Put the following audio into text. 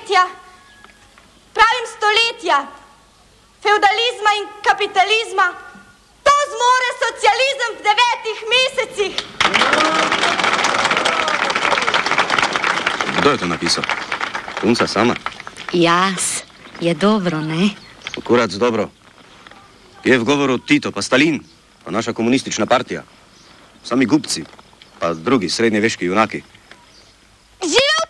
tisočletja, pravim stoletja, feudalizma in kapitalizma, to zmore socializem v 9 mesecih. Kdo je to napisal? Punca sama? Jaz. Je dobro, ne? Kurac dobro. Je v govoru Tito, pa Stalin, pa naša komunistična partija. Sami gubci, pa drugi srednjeveški junaki. Živ